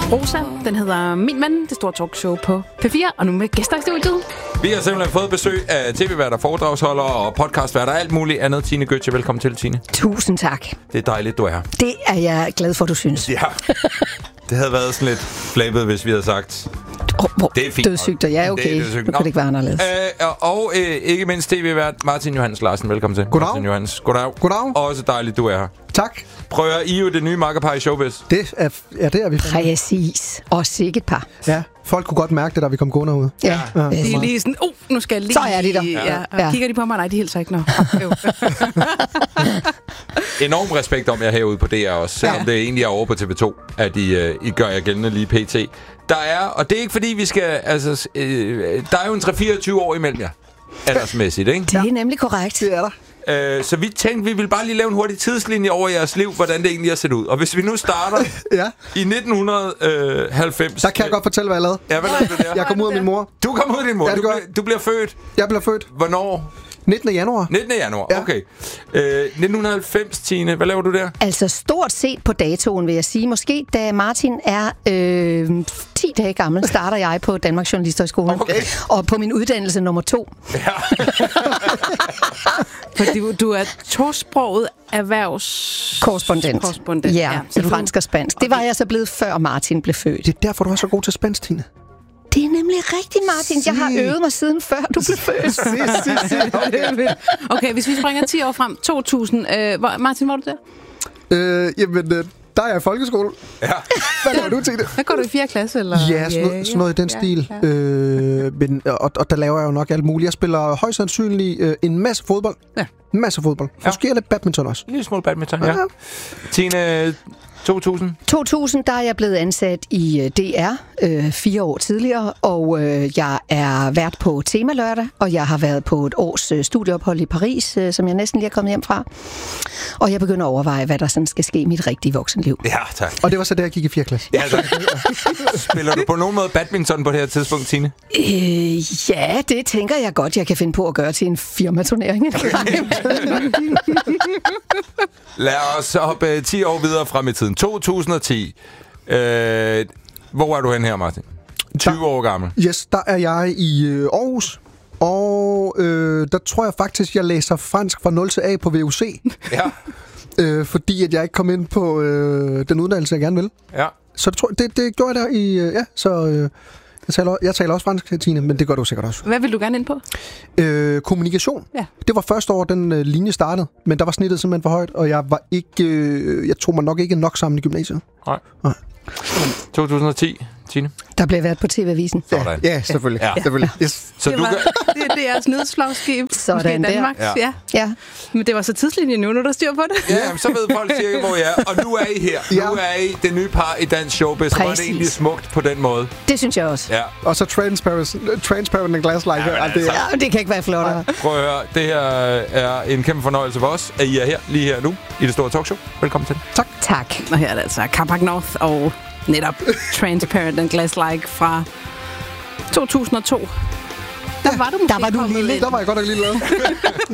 Rosa. Den hedder Min Mand, det store talkshow på P4, og nu med gæster i studiet. Vi har simpelthen fået besøg af tv-værter, foredragsholdere og podcastværter og alt muligt andet. Tine Gøtje, velkommen til, Tine. Tusind tak. Det er dejligt, du er her. Det er jeg glad for, du synes. Ja, det havde været sådan lidt flabet, hvis vi havde sagt... Det er fint. Dødssygt, ja, okay. Nu kan det ikke være anderledes. Og ikke mindst tv-vært Martin Johans Larsen. Velkommen til. Goddag. Martin Johans. Goddag. Goddag. Også dejligt, du er her. Tak. Prøv at I er jo det nye makkerpar i showbiz. Det er vi. Præcis. Og sikkert par. Ja, folk kunne godt mærke det, da vi kom gående ud. Ja. De er lige sådan, nu skal jeg lige... Så er de der. Ja. Kigger de på mig? Nej, de hilser ikke noget. Enorm respekt om jer herude på DR også, selvom det egentlig er over på TV2, at I gør jer gældende lige pt. Der er, og det er ikke fordi vi skal, altså, der er jo en 3-24 år imellem jer, aldersmæssigt, ikke? Det er nemlig korrekt. Det er der. Så vi tænkte, vi vil bare lige lave en hurtig tidslinje over jeres liv, hvordan det egentlig har set ud. Og hvis vi nu starter i 1990... Der kan jeg godt fortælle, hvad jeg lavede. Ja, hvad lavede du der? Jeg kom ud af min mor. Du kom ud af din mor? Ja, du bliver født? Jeg blev født. Hvornår? 19. januar. 19. januar, Ja. okay. 1990, Tine, hvad laver du der? Altså stort set på datoen, vil jeg sige. Måske da Martin er 10 dage gammel, starter jeg på Danmarks Journalisthøjskole. Okay. Og på min uddannelse nummer 2. Ja. Fordi du er tosproget erhvervskorrespondent. Ja, så fransk og spansk. Det var jeg så blevet, før Martin blev født. Det er derfor, du er så god til spansk, Tine. Det er nemlig rigtigt, Martin. Jeg har øvet mig siden før du blev født. Okay, hvis vi springer 10 år frem, 2000. Martin, hvor er du der? Jamen, der er jeg i folkeskole. Ja. Hvad laver du, Tine? Hvad går du i 4. klasse? Eller? Ja, sådan noget i den stil. Og der laver jeg jo nok alt muligt. Jeg spiller højst sandsynligt en masse fodbold. Ja. En masse fodbold. Måske lidt badminton også. En lille smule badminton, ja. Tine, 2000, der er jeg blevet ansat i DR 4 år tidligere, og jeg er vært på Tema Lørdag, og jeg har været på et års studieophold i Paris, som jeg næsten lige er kommet hjem fra. Og jeg begynder at overveje, hvad der sådan skal ske i mit rigtige voksenliv. Ja, tak. Og det var så der, jeg gik i 4. klasse. Ja, altså, spiller du på nogen måde badminton på det her tidspunkt, Tine? Ja, det tænker jeg godt, jeg kan finde på at gøre til en firmaturnering. Lad os hoppe 10 år videre frem i tiden. 2010. Hvor er du hen her, Martin? 20 år gammel. Yes, der er jeg i Aarhus. Og der tror jeg faktisk, jeg læser fransk fra 0 til A på VUC. Ja. Fordi at jeg ikke kom ind på den uddannelse, jeg gerne vil. Ja. Så det gjorde jeg der i... Jeg taler også fransk, Tine, men det gør du sikkert også. Hvad vil du gerne ind på? Kommunikation. Ja. Det var første år, den linje startede, men der var snittet simpelthen for højt, og jeg var ikke... jeg tog mig nok ikke nok sammen i gymnasiet. Nej. 2010, Tine. Der blev været på TV-avisen. Ja, selvfølgelig. Ja. Selvfølgelig. Yes. Så Det er jeres nyhedsflagskib. Sådan måske Danmark. der. Ja. Men det var så tidslinjen nu, når der styr på det. Ja, jamen, så ved folk cirka, hvor jeg er. Og nu er I her. Ja. Nu er I det nye par i dansk showbiz. Så var det Præcis. egentlig smukt på den måde. Det synes jeg også. Ja. Og så transparent and glass like. Ja, men Ja, det kan ikke være flottere. Prøv at høre. Det her er en kæmpe fornøjelse for os, at I er her lige her nu i det store talkshow. Velkommen til. Tak. Og her er det altså Carpac North og netop Transparent and Glass-like fra 2002. Der var du måske der var du kommet lille. ind. Der var jeg godt nok lige lavet.